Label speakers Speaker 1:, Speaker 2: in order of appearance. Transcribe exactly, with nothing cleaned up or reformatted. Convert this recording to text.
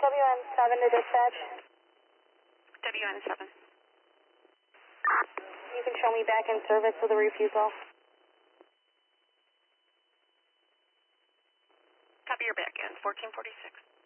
Speaker 1: W N seven to dispatch.
Speaker 2: W N seven.
Speaker 1: You can show me back in service with a refusal.
Speaker 2: Copy your back end, fourteen forty-six.